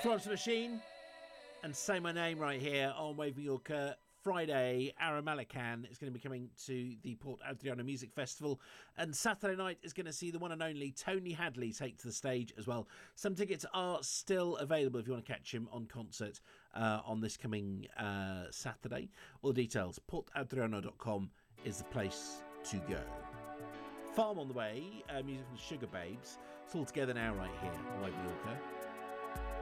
Florence the Machine and Say My Name right here on Wave Mallorca. Friday, Ara Malikan is going to be coming to the Port Adriano Music Festival, and Saturday night is going to see the one and only Tony Hadley take to the stage as well. Some tickets are still available if you want to catch him on concert on this coming Saturday. All the details, portadriano.com is the place to go. Farm on the way, music from the Sugar Babes. It's all together now right here on Wave Mallorca.